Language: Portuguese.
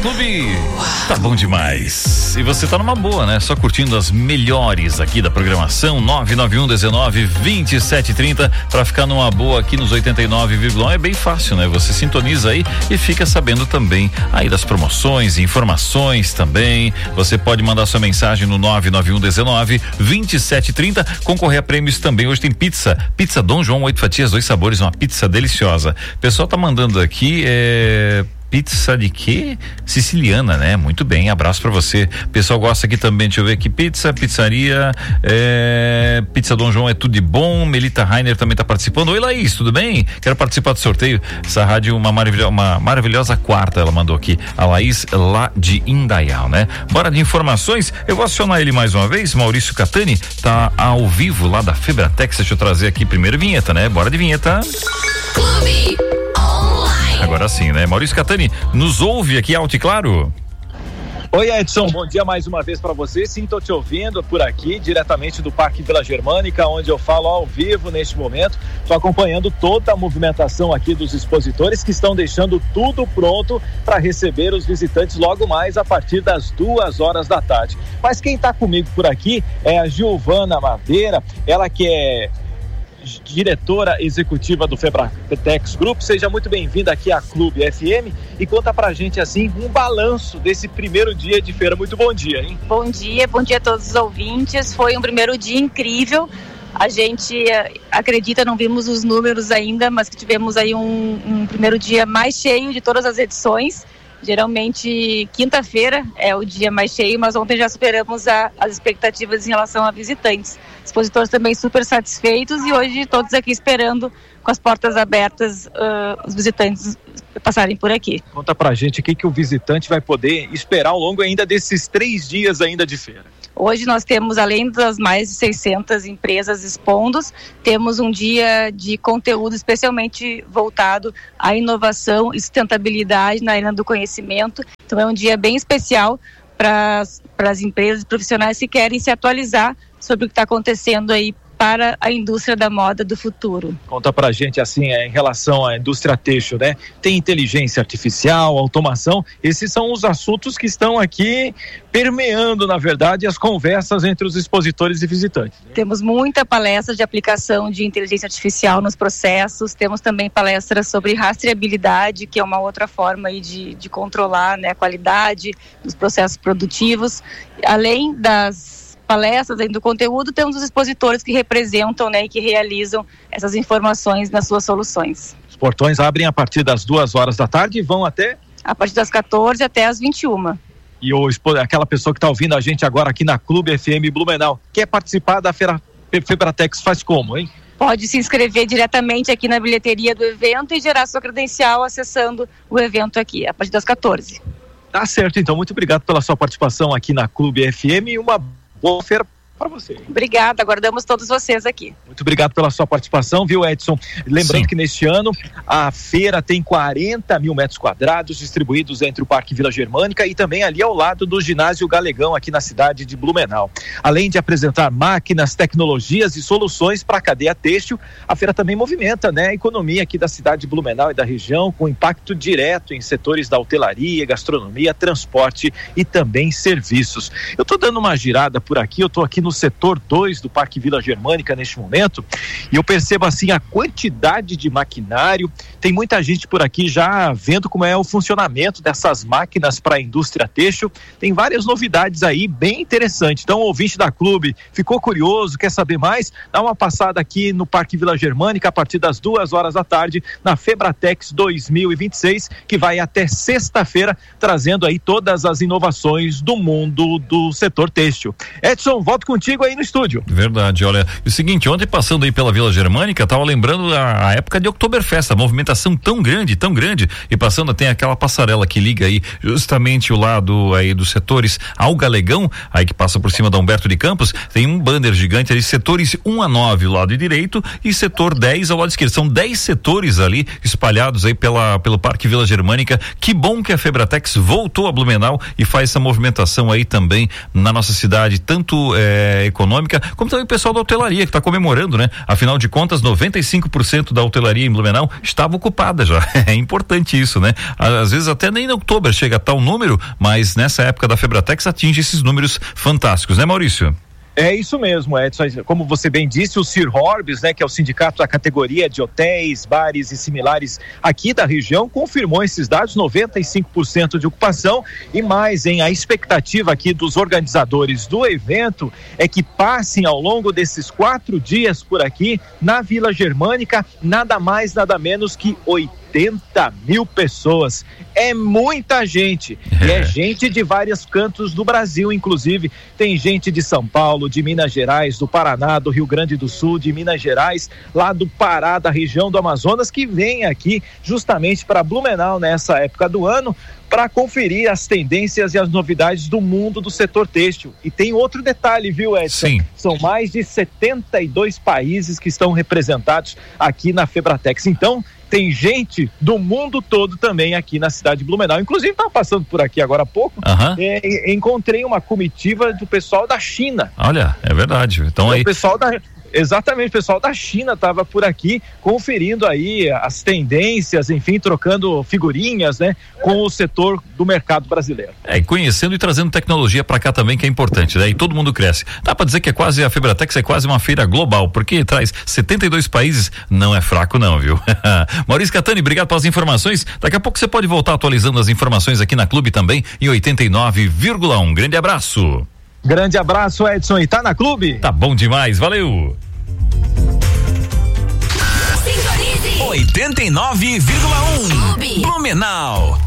Clube. Tá bom demais. E você tá numa boa, né? Só curtindo as melhores aqui da programação. 991192730 pra ficar numa boa aqui nos 89,1. É bem fácil, né? Você sintoniza aí e fica sabendo também aí das promoções, informações também. Você pode mandar sua mensagem no 991192730, concorrer a prêmios também. Hoje tem pizza Dom João, 8 fatias, 2 sabores, uma pizza deliciosa. O pessoal tá mandando aqui, pizza de quê? Siciliana, né? Muito bem, abraço pra você. O pessoal gosta aqui também, deixa eu ver aqui, pizzaria, pizza Dom João é tudo de bom. Melita Rainer também tá participando. Oi, Laís, tudo bem? Quero participar do sorteio. Essa rádio, uma maravilhosa quarta, ela mandou aqui, a Laís lá de Indaial, né? Bora de informações, eu vou acionar ele mais uma vez. Maurício Catani tá ao vivo lá da Febratex. Deixa eu trazer aqui primeiro vinheta, né? Bora de vinheta. Clube. Agora sim, né? Maurício Catani, nos ouve aqui alto e claro? Oi, Edson, bom dia mais uma vez para você. Sim, tô te ouvindo por aqui, diretamente do Parque Vila Germânica, onde eu falo ao vivo neste momento. Tô acompanhando toda a movimentação aqui dos expositores que estão deixando tudo pronto para receber os visitantes logo mais a partir das 2h da tarde. Mas quem tá comigo por aqui é a Giovana Madeira, ela que é diretora executiva do Febratex Group. Seja muito bem-vinda aqui à Clube FM e conta pra gente assim um balanço desse primeiro dia de feira. Muito bom dia, hein? Bom dia a todos os ouvintes. Foi um primeiro dia incrível. A gente acredita, não vimos os números ainda, mas que tivemos aí um primeiro dia mais cheio de todas as edições. Geralmente quinta-feira é o dia mais cheio, mas ontem já superamos as expectativas em relação a visitantes. Expositores também super satisfeitos e hoje todos aqui esperando com as portas abertas os visitantes passarem por aqui. Conta pra gente o que o visitante vai poder esperar ao longo ainda desses 3 dias ainda de feira. Hoje nós temos, além das mais de 600 empresas expondo, temos um dia de conteúdo especialmente voltado à inovação e sustentabilidade na área do conhecimento. Então é um dia bem especial para as empresas e profissionais que querem se atualizar sobre o que está acontecendo aí para a indústria da moda do futuro. Conta pra gente assim, em relação à indústria têxtil, né? Tem inteligência artificial, automação, esses são os assuntos que estão aqui permeando, na verdade, as conversas entre os expositores e visitantes. Temos muita palestra de aplicação de inteligência artificial nos processos, temos também palestras sobre rastreabilidade, que é uma outra forma aí de controlar, né, a qualidade dos processos produtivos, além das palestras, do conteúdo, temos os expositores que representam, né, e que realizam essas informações nas suas soluções. Os portões abrem a partir das 2h da tarde e vão até? A partir das 14 até as 21. E aquela pessoa que está ouvindo a gente agora aqui na Clube FM Blumenau, quer participar da Febratex, faz como, hein? Pode se inscrever diretamente aqui na bilheteria do evento e gerar sua credencial acessando o evento aqui, a partir das 14. Tá certo, então, muito obrigado pela sua participação aqui na Clube FM e uma boa feira para você. Obrigada, aguardamos todos vocês aqui. Muito obrigado pela sua participação, viu, Edson? Lembrando Sim. que neste ano a feira tem 40 mil metros quadrados distribuídos entre o Parque Vila Germânica e também ali ao lado do Ginásio Galegão, aqui na cidade de Blumenau. Além de apresentar máquinas, tecnologias e soluções para a cadeia têxtil, a feira também movimenta, né, a economia aqui da cidade de Blumenau e da região, com impacto direto em setores da hotelaria, gastronomia, transporte e também serviços. Eu estou dando uma girada por aqui, eu estou aqui no setor 2 do Parque Vila Germânica neste momento e eu percebo assim a quantidade de maquinário. Tem muita gente por aqui já vendo como é o funcionamento dessas máquinas para a indústria têxtil. Tem várias novidades aí bem interessantes. Então, o ouvinte da Clube ficou curioso, quer saber mais? Dá uma passada aqui no Parque Vila Germânica a partir das 2h da tarde na Febratex 2026, que vai até sexta-feira, trazendo aí todas as inovações do mundo do setor têxtil. Edson, volto contigo aí no estúdio. Verdade, olha, é o seguinte, ontem passando aí pela Vila Germânica, tava lembrando a época de Oktoberfest, a movimentação tão grande, e passando tem aquela passarela que liga aí justamente o lado aí dos setores ao Galegão, aí que passa por cima da Humberto de Campos, tem um banner gigante ali, setores 1 a 9 o lado direito e setor 10 ao lado esquerdo, são 10 setores ali espalhados aí pelo Parque Vila Germânica. Que bom que a Febratex voltou a Blumenau e faz essa movimentação aí também na nossa cidade, tanto econômica, como também o pessoal da hotelaria que está comemorando, né? Afinal de contas, 95% da hotelaria em Blumenau estava ocupada já. É importante isso, né? Às vezes até nem em outubro chega a tal número, mas nessa época da Febratex atinge esses números fantásticos, né, Maurício? É isso mesmo, Edson. Como você bem disse, o Sir Horbes, né, que é o sindicato da categoria de hotéis, bares e similares aqui da região, confirmou esses dados, 95% de ocupação e mais, hein? A expectativa aqui dos organizadores do evento é que passem ao longo desses 4 dias por aqui na Vila Germânica, nada mais, nada menos que 80 mil pessoas. É muita gente. E é gente de vários cantos do Brasil, inclusive. Tem gente de São Paulo, de Minas Gerais, do Paraná, do Rio Grande do Sul, de Minas Gerais, lá do Pará, da região do Amazonas, que vem aqui justamente para Blumenau nessa época do ano, para conferir as tendências e as novidades do mundo do setor têxtil. E tem outro detalhe, viu, Edson? Sim. São mais de 72 países que estão representados aqui na Febratex. Então, tem gente do mundo todo também aqui na cidade de Blumenau. Inclusive, estava passando por aqui agora há pouco, encontrei uma comitiva do pessoal da China. Olha, é verdade. Então aí... Exatamente, o pessoal da China estava por aqui conferindo aí as tendências, enfim, trocando figurinhas, né, com o setor do mercado brasileiro. E conhecendo e trazendo tecnologia para cá também, que é importante, né? E todo mundo cresce. Dá para dizer que a Febratex é quase uma feira global, porque traz 72 países, não é fraco não, viu? Maurício Catani, obrigado pelas informações. Daqui a pouco você pode voltar atualizando as informações aqui na Clube também, em 89,1. Grande abraço. Grande abraço, Edson. E tá na Clube? Tá bom demais, valeu. 89,1 Blumenau.